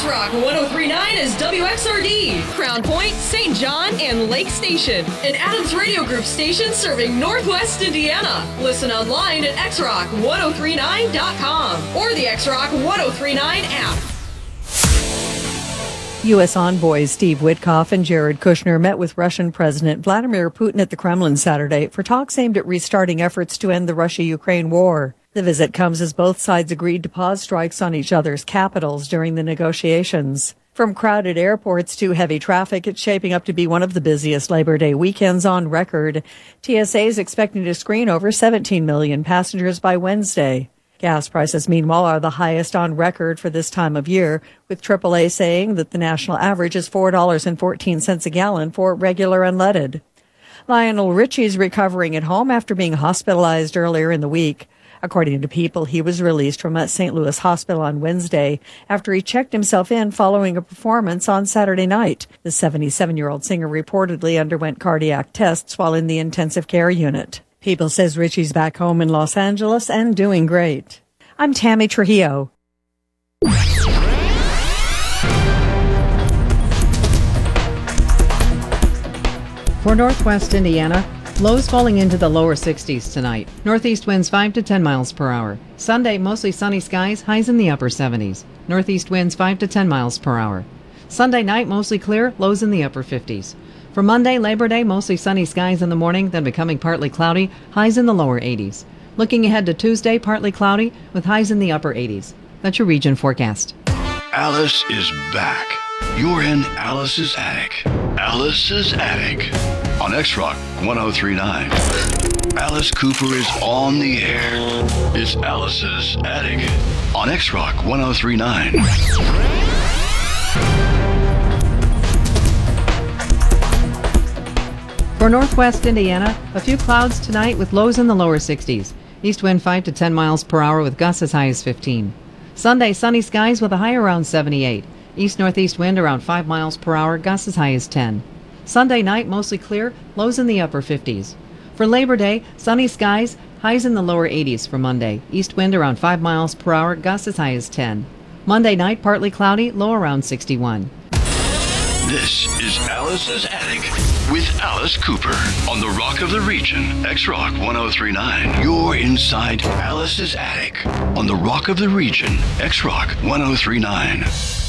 X-Rock 103.9 is WXRD, Crown Point, St. John, and Lake Station. An Adams Radio Group station serving Northwest Indiana. Listen online at xrock1039.com or the X-Rock 1039 app. U.S. envoys Steve Witkoff and Jared Kushner met with Russian President Vladimir Putin at the Kremlin Saturday for talks aimed at restarting efforts to end the Russia-Ukraine war. The visit comes as both sides agreed to pause strikes on each other's capitals during the negotiations. From crowded airports to heavy traffic, it's shaping up to be one of the busiest Labor Day weekends on record. TSA is expecting to screen over 17 million passengers by Wednesday. Gas prices, meanwhile, are the highest on record for this time of year, with AAA saying that the national average is $4.14 a gallon for regular unleaded. Lionel Richie is recovering at home after being hospitalized earlier in the week. According to People, he was released from a St. Louis hospital on Wednesday after he checked himself in following a performance on Saturday night. The 77-year-old singer reportedly underwent cardiac tests while in the intensive care unit. People says Richie's back home in Los Angeles and doing great. I'm Tammy Trujillo. For Northwest Indiana, lows falling into the lower 60s tonight. Northeast winds 5 to 10 miles per hour. Sunday, mostly sunny skies, highs in the upper 70s. Northeast winds 5 to 10 miles per hour. Sunday night, mostly clear, lows in the upper 50s. For Monday, Labor Day, mostly sunny skies in the morning, then becoming partly cloudy, highs in the lower 80s. Looking ahead to Tuesday, partly cloudy, with highs in the upper 80s. That's your region forecast. Alice is back. You're in Alice's Attic. Alice's Attic on X-Rock 1039. Alice Cooper is on the air. It's Alice's Attic on X-Rock 1039. For Northwest Indiana, a few clouds tonight with lows in the lower 60s. East wind 5 to 10 miles per hour with gusts as high as 15. Sunday, sunny skies with a high around 78. East-northeast wind around 5 miles per hour, gusts as high as 10. Sunday night, mostly clear, lows in the upper 50s. For Labor Day, sunny skies, highs in the lower 80s for Monday. East wind around 5 miles per hour, gusts as high as 10. Monday night, partly cloudy, low around 61. This is Alice's Attic with Alice Cooper on the Rock of the Region, X-Rock 1039. You're inside Alice's Attic on the Rock of the Region, X-Rock 1039.